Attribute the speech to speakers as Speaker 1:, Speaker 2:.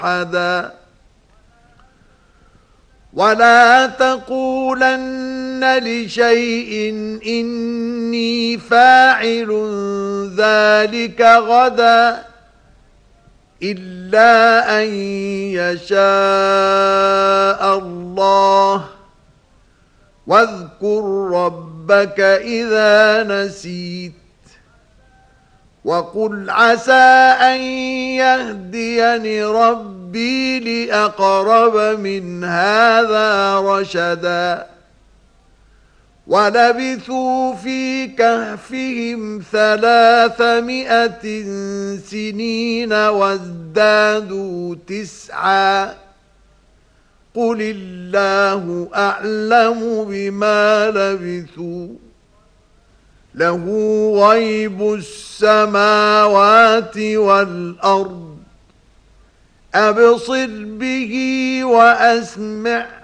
Speaker 1: أحدا ولا تقولن لشيء إني فاعل ذلك غدا إلا أن يشاء الله واذكر ربك إذا نسيت وقل عسى أن يهديني ربي لأقرب من هذا رشدا ولبثوا في كهفهم 300 سنين وازدادوا 9 قل الله أعلم بما لبثوا له غيب السماوات والأرض أبصر به وأسمع